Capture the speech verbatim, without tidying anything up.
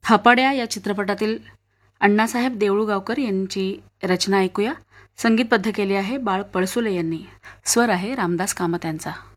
थापाड्या या चित्रपटातील अण्णासाहेब देऊळगावकर यांची रचना ऐकूया. संगीतबद्ध केली आहे बाळ पळसुले यांनी. स्वर आहे रामदास कामत यांचा.